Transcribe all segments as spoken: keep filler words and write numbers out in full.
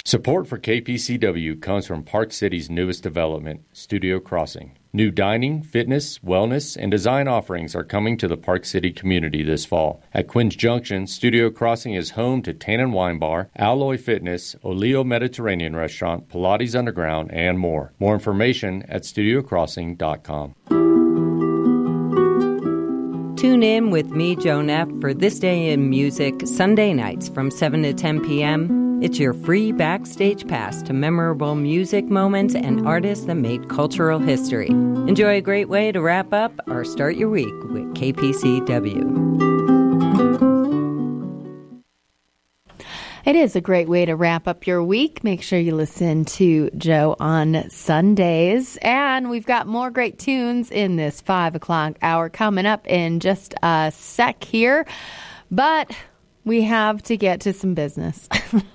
Support for K P C W comes from Park City's newest development, Studio Crossing. New dining, fitness, wellness, and design offerings are coming to the Park City community this fall. At Quinn's Junction, Studio Crossing is home to Tannin Wine Bar, Alloy Fitness, Olio Mediterranean Restaurant, Pilates Underground, and more. More information at studio crossing dot com. Tune in with me, Joan F., for This Day in Music, Sunday nights from seven to ten p.m. It's your free backstage pass to memorable music moments and artists that made cultural history. Enjoy a great way to wrap up or start your week with K P C W. It is a great way to wrap up your week. Make sure you listen to Joe on Sundays. And we've got more great tunes in this five o'clock hour coming up in just a sec here. But we have to get to some business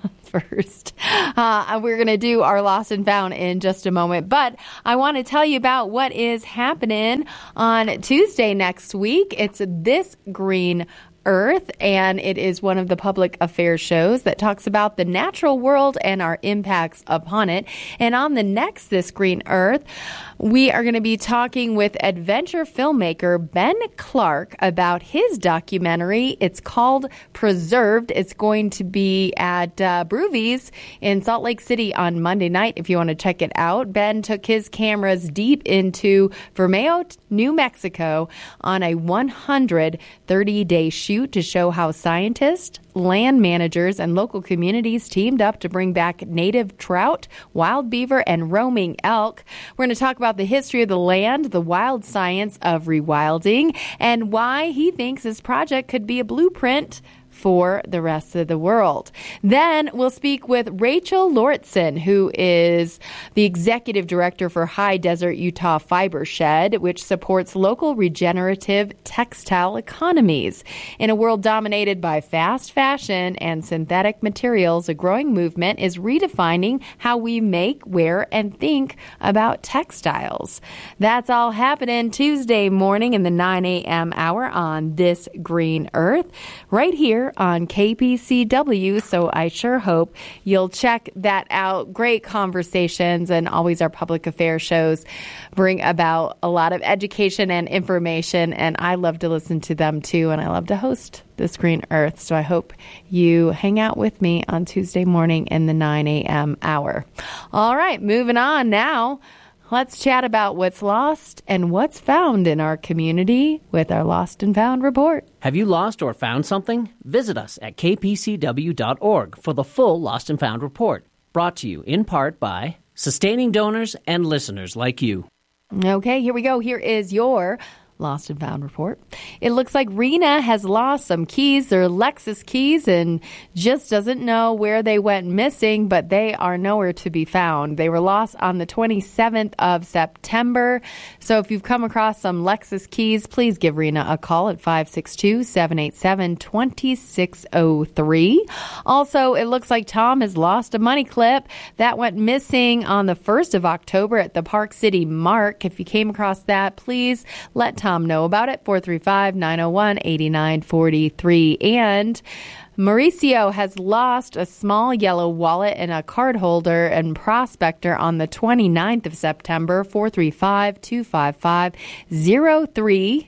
first. Uh, we're going to do our Lost and Found in just a moment. But I want to tell you about what is happening on Tuesday next week. It's This Green Earth, and it is one of the public affairs shows that talks about the natural world and our impacts upon it. And on the next This Green Earth, we are going to be talking with adventure filmmaker Ben Clark about his documentary. It's called Preserved. It's going to be at uh, Broovies in Salt Lake City on Monday night if you want to check it out. Ben took his cameras deep into Vermeo, New Mexico on a one hundred thirty day shoot to show how scientists, land managers, and local communities teamed up to bring back native trout, wild beaver, and roaming elk. We're going to talk about the history of the land, the wild science of rewilding, and why he thinks this project could be a blueprint for the rest of the world. Then we'll speak with Rachel Lauritsen, who is the executive director for High Desert Utah Fiber Shed, which supports local regenerative textile economies. In a world dominated by fast fashion and synthetic materials, a growing movement is redefining how we make, wear, and think about textiles. That's all happening Tuesday morning in the nine a.m. hour on This Green Earth, right here on K P C W, so I sure hope you'll check that out. Great conversations, and always our public affairs shows bring about a lot of education and information, and I love to listen to them too, and I love to host This Green Earth, so I hope you hang out with me on Tuesday morning in the nine a.m. hour. All right, moving on now. Let's chat about what's lost and what's found in our community with our Lost and Found report. Have you lost or found something? Visit us at k p c w dot org for the full Lost and Found report. Brought to you in part by sustaining donors and listeners like you. Okay, here we go. Here is your Lost and Found report. It looks like Rena has lost some keys. They're Lexus keys and just doesn't know where they went missing, but they are nowhere to be found. They were lost on the twenty-seventh of September. So if you've come across some Lexus keys, please give Rena a call at five six two, seven eight seven, two six zero three. Also, it looks like Tom has lost a money clip that went missing on the first of October at the Park City Mark. If you came across that, please let Tom know about it, four three five, nine oh one, eight nine four three. And Mauricio has lost a small yellow wallet and a card holder and prospector on the twenty-ninth of September, four three five, two five five, zero three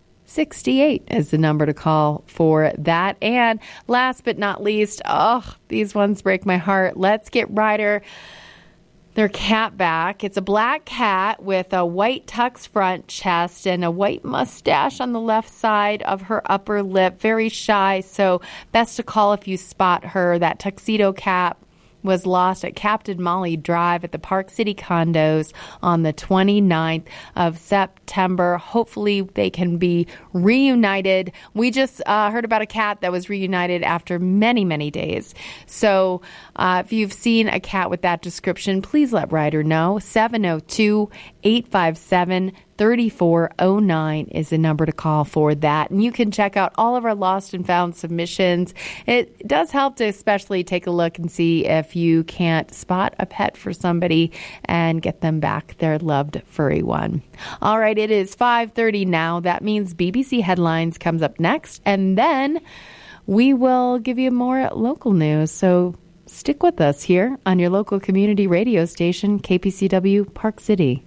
six eight is the number to call for that. And last but not least, oh, these ones break my heart. Let's get Ryder their cat back. It's a black cat with a white tux front chest and a white mustache on the left side of her upper lip. Very shy, so best to call if you spot her. That tuxedo cat was lost at Captain Molly Drive at the Park City condos on the twenty-ninth of September. Hopefully they can be reunited. We just uh, heard about a cat that was reunited after many, many days. So uh, if you've seen a cat with that description, please let Ryder know. seven oh two, eight five seven, three four oh nine is the number to call for that. And you can check out all of our Lost and Found submissions. It does help to especially take a look and see if you can't spot a pet for somebody and get them back their loved furry one. All right, it is five thirty now. That means B B C Headlines comes up next, and then we will give you more local news. So Stick with us here on your local community radio station, K P C W Park City.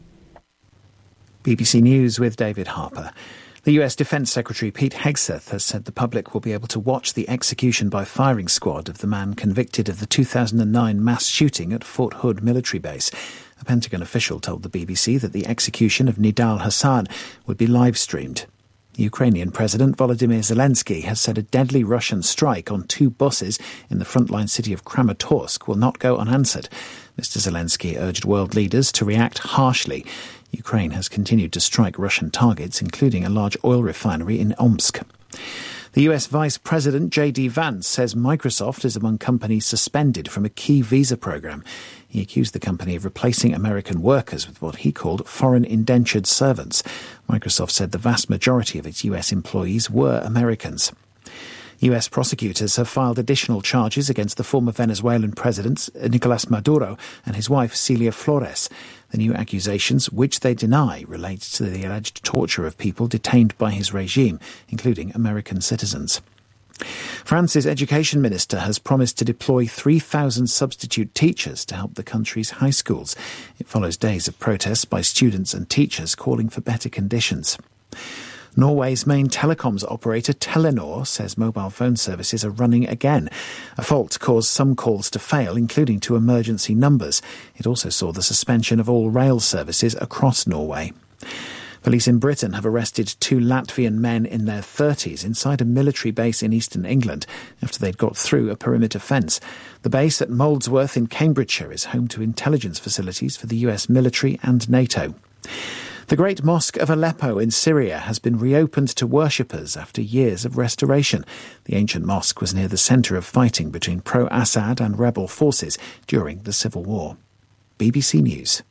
B B C News with David Harper. The U S Defence Secretary Pete Hegseth has said the public will be able to watch the execution by firing squad of the man convicted of the two thousand nine mass shooting at Fort Hood military base. A Pentagon official told the B B C that the execution of Nidal Hasan would be live-streamed. Ukrainian President Volodymyr Zelensky has said a deadly Russian strike on two buses in the frontline city of Kramatorsk will not go unanswered. Mister Zelensky urged world leaders to react harshly. Ukraine has continued to strike Russian targets, including a large oil refinery in Omsk. The U S Vice President J D Vance says Microsoft is among companies suspended from a key visa program. He accused the company of replacing American workers with what he called foreign indentured servants. Microsoft said the vast majority of its U S employees were Americans. U S prosecutors have filed additional charges against the former Venezuelan president Nicolas Maduro and his wife Celia Flores. The new accusations, which they deny, relate to the alleged torture of people detained by his regime, including American citizens. France's education minister has promised to deploy three thousand substitute teachers to help the country's high schools. It follows days of protests by students and teachers calling for better conditions. Norway's main telecoms operator Telenor says mobile phone services are running again. A fault caused some calls to fail, including to emergency numbers. It also saw the suspension of all rail services across Norway. Police in Britain have arrested two Latvian men in their thirties inside a military base in eastern England after they'd got through a perimeter fence. The base at Molesworth in Cambridgeshire is home to intelligence facilities for the U S military and NATO. The Great Mosque of Aleppo in Syria has been reopened to worshippers after years of restoration. The ancient mosque was near the centre of fighting between pro-Assad and rebel forces during the civil war. B B C News.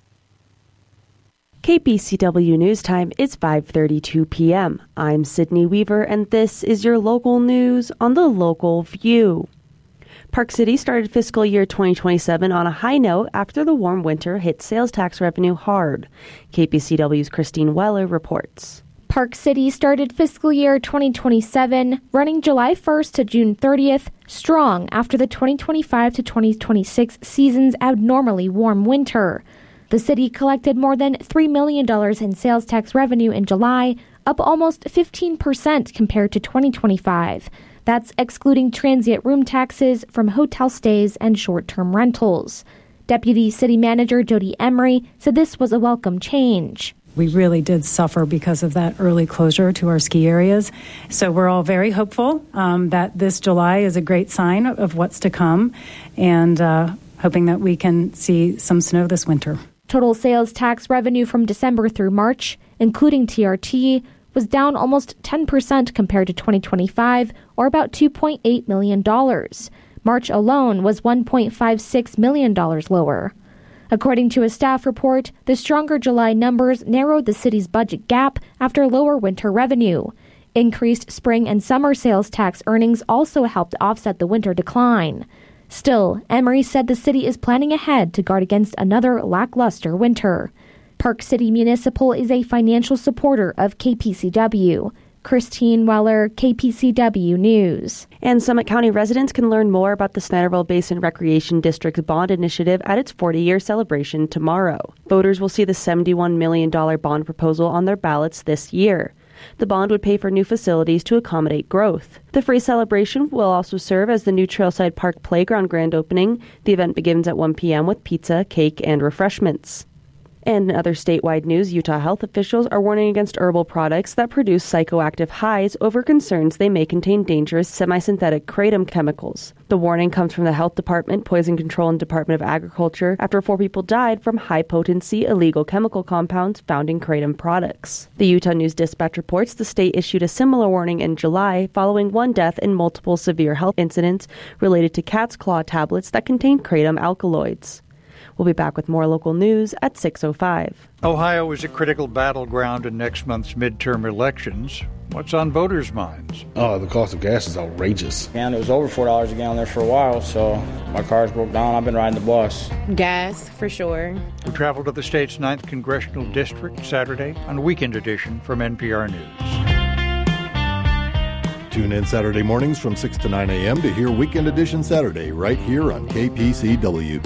K P C W News Time is five thirty-two p.m. I'm Sydney Weaver, and this is your local news on the Local View. Park City started fiscal year twenty twenty-seven on a high note after the warm winter hit sales tax revenue hard. K P C W's Christine Weller reports. Park City started fiscal year twenty twenty-seven, running July first to June thirtieth, strong after the twenty twenty-five to twenty twenty-six season's abnormally warm winter. The city collected more than three million dollars in sales tax revenue in July, up almost fifteen percent compared to twenty twenty-five. That's excluding transient room taxes from hotel stays and short-term rentals. Deputy City Manager Jody Emery said this was a welcome change. We really did suffer because of that early closure to our ski areas. So we're all very hopeful um, that this July is a great sign of what's to come, and uh, hoping that we can see some snow this winter. Total sales tax revenue from December through March, including T R T, was down almost ten percent compared to twenty twenty-five, or about two point eight million dollars. March alone was one point five six million dollars lower. According to a staff report, the stronger July numbers narrowed the city's budget gap after lower winter revenue. Increased spring and summer sales tax earnings also helped offset the winter decline. Still, Emery said the city is planning ahead to guard against another lackluster winter. Park City Municipal is a financial supporter of K P C W. Christine Weller, K P C W News. And Summit County residents can learn more about the Snyderville Basin Recreation District's bond initiative at its forty-year celebration tomorrow. Voters will see the seventy-one million dollars bond proposal on their ballots this year. The bond would pay for new facilities to accommodate growth. The free celebration will also serve as the new Trailside Park Playground grand opening. The event begins at one p.m. with pizza, cake, and refreshments. And in other statewide news, Utah health officials are warning against herbal products that produce psychoactive highs over concerns they may contain dangerous semi-synthetic kratom chemicals. The warning comes from the Health Department, Poison Control, and Department of Agriculture after four people died from high-potency illegal chemical compounds found in kratom products. The Utah News Dispatch reports the state issued a similar warning in July following one death and multiple severe health incidents related to cat's claw tablets that contain kratom alkaloids. We'll be back with more local news at six oh five. Ohio is a critical battleground in next month's midterm elections. What's on voters' minds? Oh, the cost of gas is outrageous. And it was over four dollars a gallon there for a while, so my car's broke down. I've been riding the bus. Gas, for sure. We travel to the state's ninth Congressional District Saturday on a weekend edition from N P R News. Tune in Saturday mornings from six to nine a.m. to hear Weekend Edition Saturday right here on K P C W.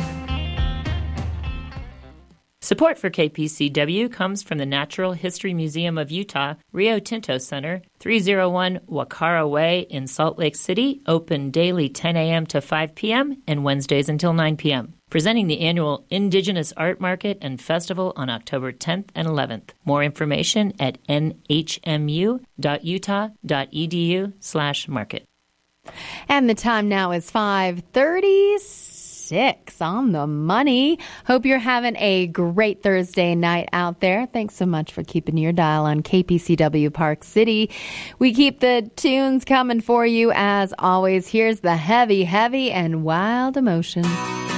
Support for K P C W comes from the Natural History Museum of Utah, Rio Tinto Center, three oh one Wakara Way in Salt Lake City, open daily ten a.m. to five p.m. and Wednesdays until nine p.m. Presenting the annual Indigenous Art Market and Festival on October tenth and eleventh. More information at n h m u dot utah dot e d u slash market. And the time now is five thirty-six on the money. Hope you're having a great Thursday night out there. Thanks so much for keeping your dial on K P C W Park City. We keep the tunes coming for you as always. Here's the heavy, heavy, and wild emotion.